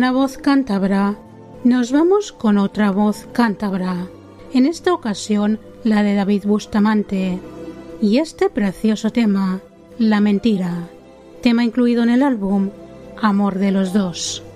una voz cántabra, nos vamos con otra voz cántabra, en esta ocasión la de David Bustamante, y este precioso tema, La mentira, tema incluido en el álbum Amor de los dos.